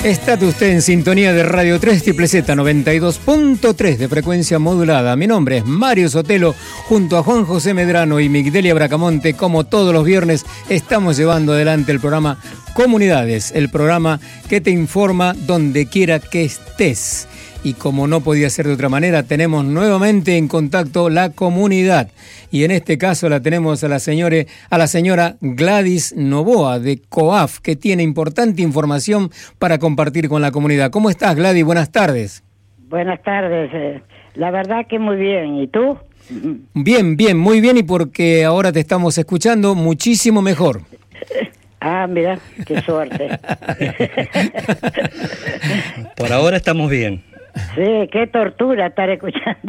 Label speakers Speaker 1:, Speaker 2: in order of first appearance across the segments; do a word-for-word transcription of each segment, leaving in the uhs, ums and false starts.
Speaker 1: Está usted en sintonía de Radio tres Z Z noventa y dos punto tres de frecuencia modulada. Mi nombre es Mario Sotelo, junto a Juan José Medrano y Migdelia Bracamonte. Como todos los viernes, estamos llevando adelante el programa Comunidades, el programa que te informa donde quiera que estés. Y como no podía ser de otra manera, tenemos nuevamente en contacto la comunidad. Y en este caso la tenemos a la señora, a la señora Gladys Novoa de COAF, que tiene importante información para compartir con la comunidad. ¿Cómo estás, Gladys? Buenas tardes.
Speaker 2: Buenas tardes. La verdad que muy bien. ¿Y tú?
Speaker 1: Bien, bien, muy bien. Y porque ahora te estamos escuchando muchísimo mejor.
Speaker 2: Ah, mira, qué suerte.
Speaker 3: Por ahora estamos bien.
Speaker 2: Sí, qué tortura estar escuchando.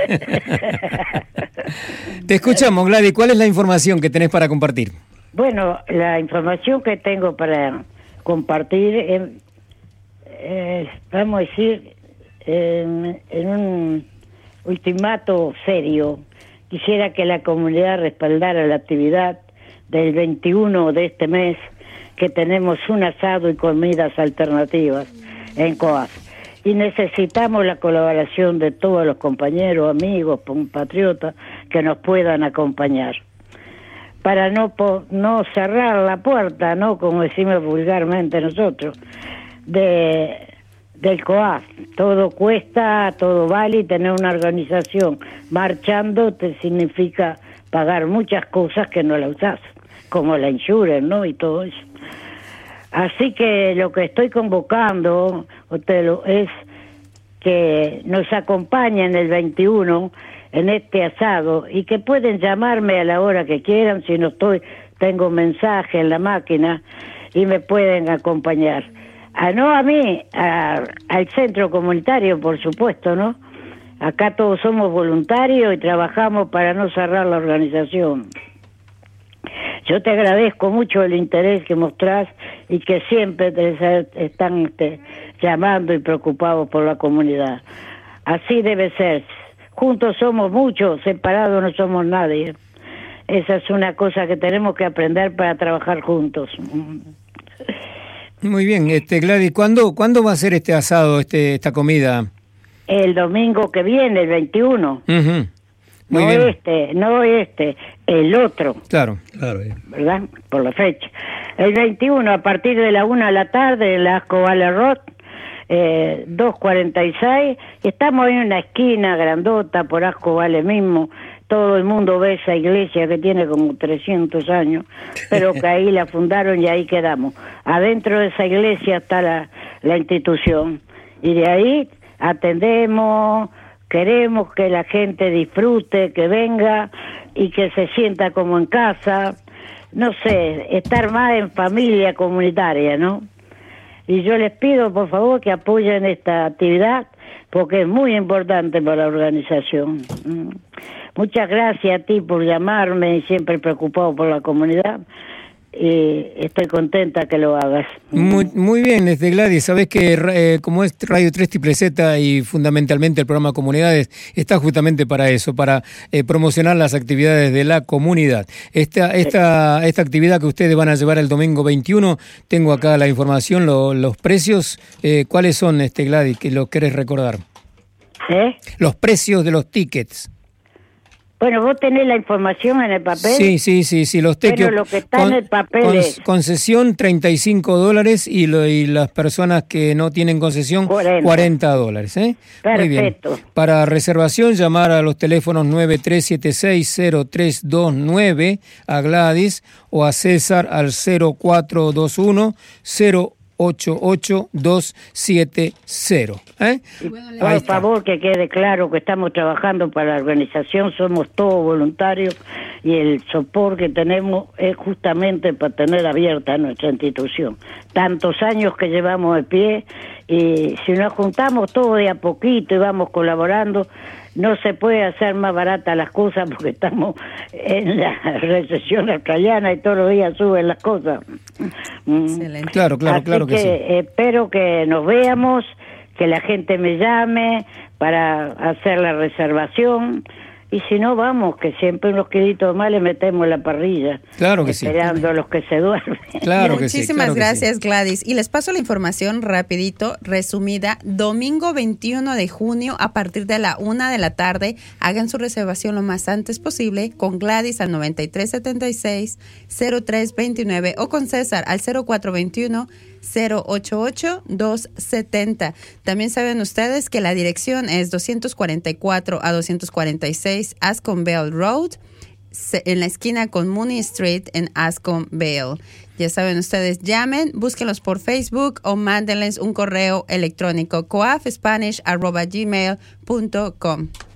Speaker 1: Te escuchamos, Gladys. ¿Cuál es la información que tenés para compartir?
Speaker 2: Bueno, la información que tengo para compartir es, es vamos a decir, en, en un ultimato serio. Quisiera que la comunidad respaldara la actividad del veintiuno de este mes, que tenemos un asado y comidas alternativas en COAF. Y necesitamos la colaboración de todos los compañeros, amigos, compatriotas que nos puedan acompañar. Para no po- no cerrar la puerta, ¿no? Como decimos vulgarmente nosotros, de del COAF. Todo cuesta, todo vale, y tener una organización marchando te significa pagar muchas cosas que no la usás, como la insurance, ¿no? Y todo eso. Así que lo que estoy convocando, Otelo, es que nos acompañen el veintiuno en este asado y que pueden llamarme a la hora que quieran. Si no estoy, tengo mensaje en la máquina y me pueden acompañar. Ah, no a mí, a, al centro comunitario, por supuesto, ¿no? Acá todos somos voluntarios y trabajamos para no cerrar la organización. Yo te agradezco mucho el interés que mostrás y que siempre te están este, llamando y preocupados por la comunidad. Así debe ser. Juntos somos muchos, separados no somos nadie. Esa es una cosa que tenemos que aprender para trabajar juntos.
Speaker 1: Muy bien, este Gladys, ¿cuándo, ¿cuándo va a ser este asado, este, esta comida?
Speaker 2: El domingo que viene, el veintiuno.
Speaker 1: Uh-huh. Muy
Speaker 2: no
Speaker 1: bien.
Speaker 2: este, no este, el otro.
Speaker 1: Claro.
Speaker 3: Claro.
Speaker 2: ¿Verdad? Por la fecha. El veintiuno, a partir de la una de la tarde, en la Asco Vale Road, eh, doscientos cuarenta y seis. Estamos en una esquina grandota por Asco Vale mismo. Todo el mundo ve esa iglesia que tiene como trescientos años, pero que ahí la fundaron y ahí quedamos. Adentro de esa iglesia está la, la institución. Y de ahí atendemos, queremos que la gente disfrute, que venga y que se sienta como en casa. No sé, estar más en familia comunitaria, ¿no? Y yo les pido, por favor, que apoyen esta actividad, porque es muy importante para la organización. Muchas gracias a ti por llamarme y siempre preocupado por la comunidad. Y estoy contenta que lo hagas.
Speaker 1: Muy, muy bien, desde Gladys, sabés que eh, como es Radio tres Z Z y fundamentalmente el programa Comunidades está justamente para eso, para eh, promocionar las actividades de la comunidad. Esta esta esta actividad que ustedes van a llevar el domingo veintiuno, tengo acá la información, lo, los precios, eh, ¿cuáles son, este Gladys, que lo querés recordar?
Speaker 2: ¿Eh?
Speaker 1: Los precios de los tickets.
Speaker 2: Bueno, vos tenés la información en el papel.
Speaker 1: Sí, sí, sí, sí, los tickets.
Speaker 2: Pero lo que está
Speaker 1: con,
Speaker 2: en el papel
Speaker 1: con,
Speaker 2: es...
Speaker 1: concesión treinta y cinco dólares y, lo, y las personas que no tienen concesión
Speaker 2: cuarenta,
Speaker 1: cuarenta dólares. ¿eh?
Speaker 2: Perfecto.
Speaker 1: Muy bien. Para reservación, llamar a los teléfonos nueve tres siete seis cero tres dos nueve a Gladys o a César al cero cuatro dos uno cero ocho ocho dos siete cero. ¿Eh?
Speaker 2: Por favor, que quede claro que estamos trabajando para la organización, somos todos voluntarios y el soporte que tenemos es justamente para tener abierta nuestra institución. Tantos años que llevamos de pie y si nos juntamos todos de a poquito y vamos colaborando, no se puede hacer más baratas las cosas porque estamos en la recesión australiana y todos los días suben las cosas.
Speaker 1: Excelente. Claro, claro,
Speaker 2: Así
Speaker 1: claro que,
Speaker 2: que
Speaker 1: sí.
Speaker 2: Espero que nos veamos, que la gente me llame para hacer la reservación Y si no, vamos, que siempre unos kilitos más le metemos en la parrilla.
Speaker 1: Claro que sí.
Speaker 2: Esperando a los que se duermen.
Speaker 1: Claro que sí.
Speaker 4: Muchísimas
Speaker 1: claro que
Speaker 4: gracias,
Speaker 1: sí.
Speaker 4: Gladys. Y les paso la información rapidito, resumida. Domingo veintiuno de junio, a partir de la una de la tarde, hagan su reservación lo más antes posible con Gladys al noventa y tres setenta y seis cero tres veintinueve o con César al cero cuatro veintiuno cero ochenta y ocho doscientos setenta. También saben ustedes que la dirección es doscientos cuarenta y cuatro a doscientos cuarenta y seis Ascom Vale Road, en la esquina con Mooney Street en Ascom Vale. Ya saben ustedes, llamen, búsquenlos por Facebook o mándenles un correo electrónico coaf spanish arroba gmail punto com.